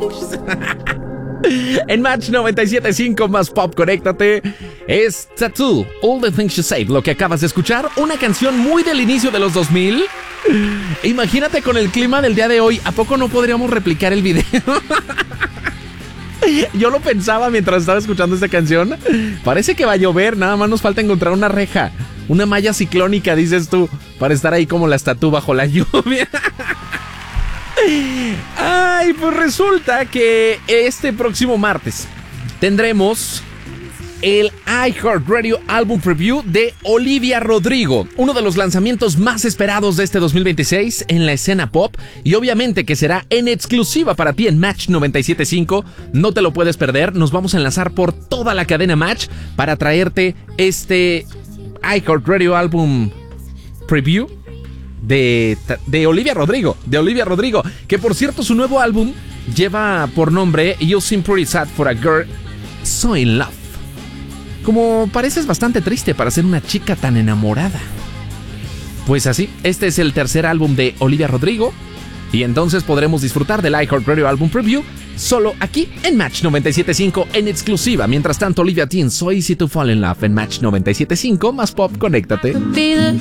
En Match 97.5 más pop, conéctate. Es Tattoo, All the Things You Say. Lo que acabas de escuchar, una canción muy del inicio de los 2000. Imagínate con el clima del día de hoy. ¿A poco no podríamos replicar el video? Yo lo pensaba mientras estaba escuchando esta canción. Parece que va a llover, nada más nos falta encontrar una reja, una malla ciclónica, dices tú, para estar ahí como la estatua bajo la lluvia. Ay, pues resulta que este próximo martes tendremos el iHeartRadio Album Preview de Olivia Rodrigo, uno de los lanzamientos más esperados de este 2026 en la escena pop, y obviamente que será en exclusiva para ti en Match 97.5. No te lo puedes perder, nos vamos a enlazar por toda la cadena Match para traerte este iHeartRadio Album Preview de Olivia Rodrigo, que por cierto su nuevo álbum lleva por nombre You Seem Pretty Sad for a Girl So In Love. Como pareces bastante triste para ser una chica tan enamorada. Pues así, este es el tercer álbum de Olivia Rodrigo, y entonces podremos disfrutar del iHeartRadio Album Preview solo aquí en Match 97.5 en exclusiva. Mientras tanto, Olivia Dean, So Easy to Fall in Love en Match 97.5 más pop, conéctate.